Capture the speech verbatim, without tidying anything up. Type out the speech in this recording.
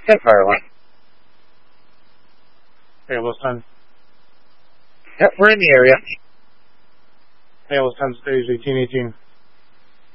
Campfire line. Okay, what's time? Yep, we're in the area. Hey, what's time? Stage eighteen eighteen.